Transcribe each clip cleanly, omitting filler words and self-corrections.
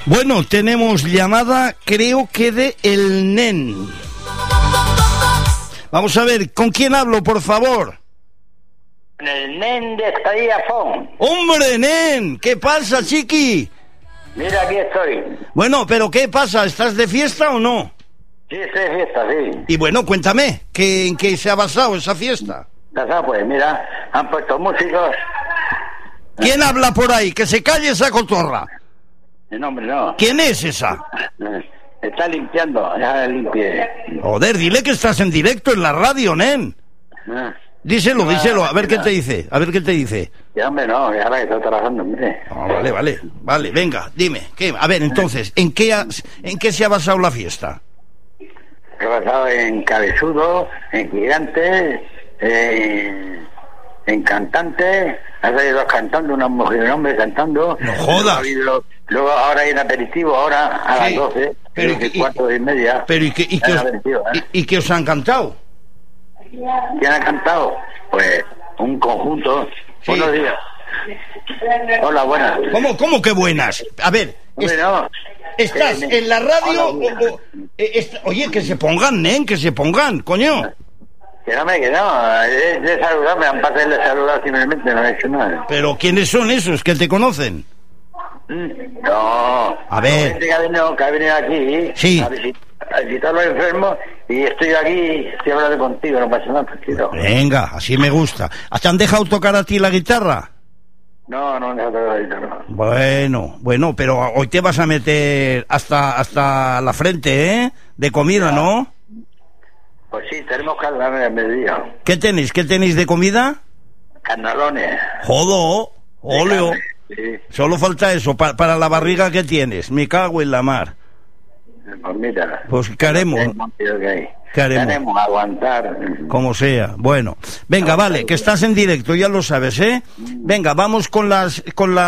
Bueno, tenemos llamada, creo que de el Nen. Vamos a ver, ¿con quién hablo, por favor? El Nen de Estadillafón. ¡Hombre, Nen! ¿Qué pasa, chiqui? Mira, aquí estoy. Bueno, pero ¿qué pasa? ¿Estás de fiesta o no? Sí, estoy de fiesta, sí. Y bueno, cuéntame, ¿en qué se ha basado esa fiesta? Pues mira, han puesto músicos. ¿Quién habla por ahí? ¡Que se calle esa cotorra! No, hombre, no. ¿Quién es esa? Está limpiando, ya limpie. Joder, dile que estás en directo en la radio, Nen. Díselo, a ver qué te dice, Ya, hombre, no, ya ahora que estoy trabajando, hombre. Oh, vale, venga, dime, ¿qué? A ver, entonces, ¿en qué se ha basado la fiesta? He basado en cabezudo, en gigante, en cantante. Ha salido dos cantando, una mujer y un hombre cantando. No jodas. Luego ahora hay un aperitivo, ahora a las 12, pero cuarto y media. Pero ¿y qué os han cantado? ¿Quién ha cantado? Pues un conjunto. Sí. Buenos días. Hola, buenas. ¿Cómo que buenas? A ver, ¿estás en la radio? Oye, que se pongan, Nen, que se pongan, coño. Que no, es de saludar, me han pasado de saludar simplemente, no he hecho nada. ¿Pero quiénes son esos que te conocen? No. A ver. Gente que ha venido aquí, sí, a visitar a los enfermos, y estoy aquí, estoy hablando contigo, no pasa nada, tranquilo. Venga, así me gusta. ¿Te han dejado tocar a ti la guitarra? No me han dejado tocar la guitarra. Bueno, pero hoy te vas a meter hasta la frente, ¿eh? De comida, ¿no? Pues sí, tenemos carnalones a mediodía. ¿Qué tenéis de comida? Carnalones. Jodo, óleo. Sí. Solo falta eso, para la barriga que tienes. Me cago en la mar. Pues mira. Pues ¿qué haremos? ¿Qué haremos? Tenemos aguantar. Como sea. Bueno, venga, vale, que estás en directo, ya lo sabes, ¿eh? Venga, vamos con las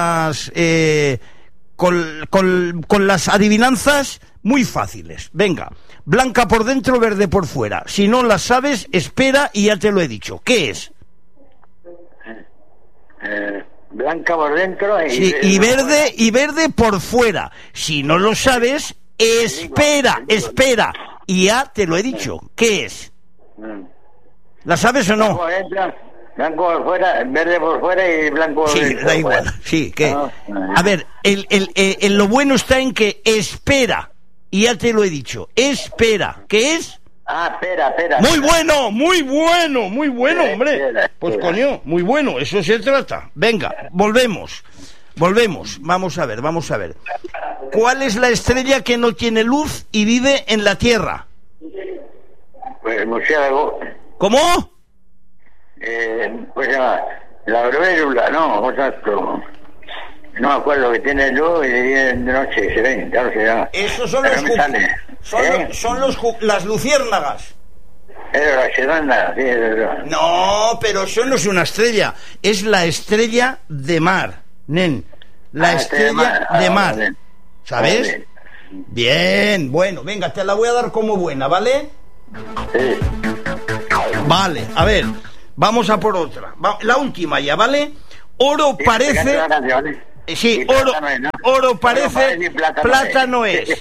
adivinanzas muy fáciles. Venga, blanca por dentro, verde por fuera. Si no las sabes, espera y ya te lo he dicho. ¿Qué es? Blanca por dentro y verde por fuera. Si no lo sabes, espera. Y ya te lo he dicho. ¿Qué es? ¿La sabes o no? Blanco por fuera, verde por fuera y blanco por dentro. Sí, da igual. Sí, que... A ver, lo bueno está en que espera. Y ya te lo he dicho. Espera. ¿Qué es? Espera. Muy bueno, hombre. Pues coño, muy bueno, eso se trata. Venga, volvemos. Vamos a ver. ¿Cuál es la estrella que no tiene luz y vive en la Tierra? Pues el murciélago. ¿Cómo? Pues se llama la brújula, no, exacto. No me acuerdo, que tiene luz y de noche se ven, claro se llama. Esos son las luciérnagas. No, pero eso no es una estrella, es la estrella de mar, Nen. La estrella de mar. ¿Sabes? Vale. Bien, bueno, venga, te la voy a dar como buena, ¿vale? Sí. Vale, a ver, vamos a por otra. La última ya, ¿vale? Oro parece... Sí, oro parece, plata no es.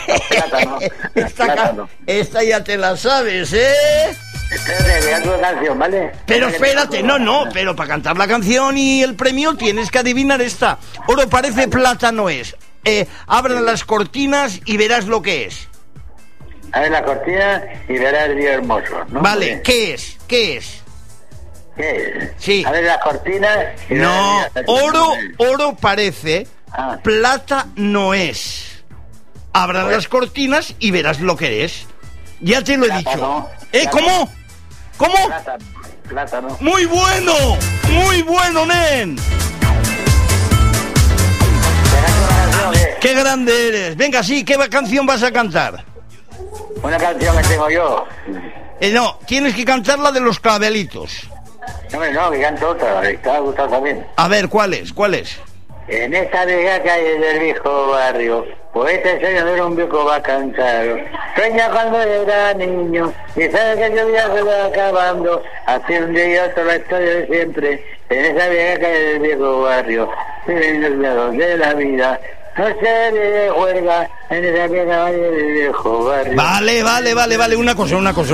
Esta ya te la sabes, ¿eh? Espérate, la canción, ¿vale? Pero espérate, pero para cantar la canción y el premio tienes que adivinar esta. Oro parece, plata no es. Abran las cortinas y verás lo que es. Abre la cortina y verás el día hermoso, ¿no? Vale, ¿qué es? ¿Qué? Sí. Abre las cortinas y no, oro parece, plata no es. Abran las cortinas y verás lo que es. Ya te lo he dicho. ¿Cómo? Plátano. Muy bueno, Nen. Qué grande eres. Venga, sí, ¿qué canción vas a cantar? Una canción que tengo yo. No, tienes que cantar la de los clavelitos. No, que canto otra, que te va a gustar también. A ver, ¿cuál es? En esta vieja calle del viejo barrio, poeta y soñador un viejo va a cantar. Sueña cuando era niño, y sabe que el día se va acabando. Así un día y otro la historia de siempre. En esa vieja calle del viejo barrio, viven los lados de la vida. no se de juerga en esa vieja calle del viejo barrio. Vale, una cosa.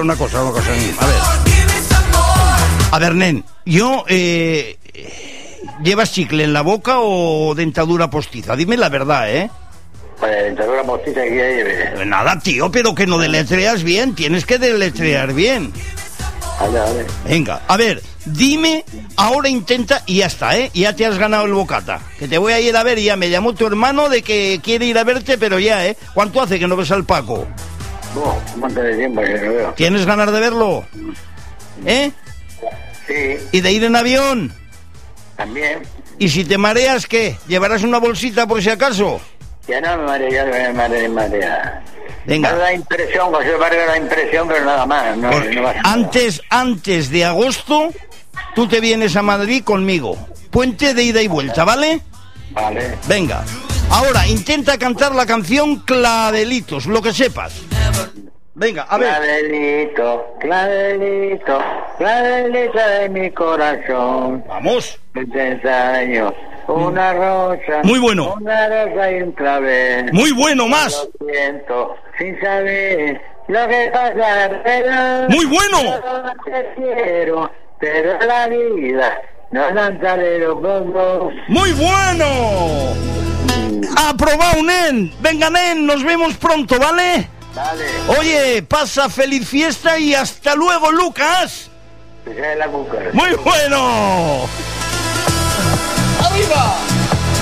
A ver, nen, ¿llevas chicle en la boca o dentadura postiza? Dime la verdad, ¿eh? Pues dentadura postiza que ya lleve. Nada, tío, pero que no deletreas bien, tienes que deletrear bien. Vale. Venga, a ver, dime, ahora intenta, y ya está, ¿eh? Ya te has ganado el bocata, que te voy a ir a ver, y ya me llamó tu hermano de que quiere ir a verte, pero ya, ¿eh? ¿Cuánto hace que no ves al Paco? Un montón de tiempo que no veo. ¿Tienes ganas de verlo? ¿Eh? Sí. ¿Y de ir en avión? También. ¿Y si te mareas, qué? ¿Llevarás una bolsita por si acaso? Ya no me marea. Venga. Me da impresión, José Barrio, da impresión, pero nada más. No va antes de agosto, tú te vienes a Madrid conmigo. Puente de ida y vuelta, ¿vale? Vale. Venga. Ahora, intenta cantar la canción Clavelitos, lo que sepas. Venga, a ver. Clavelito de mi corazón. Vamos. Te ensaño una rosa. Muy bueno. Una rosa y un clavel. Muy bueno, más. Lo siento, sin saber lo que pasa, pero... Muy bueno. Te quiero, pero la vida no lanzaré los bombos. Muy bueno. Aprobado, nen. Venga, nen, nos vemos pronto, ¿vale? Vale. Oye, pasa feliz fiesta y hasta luego, Lucas. Que sea la cuca. Muy bueno. ¡Arriba!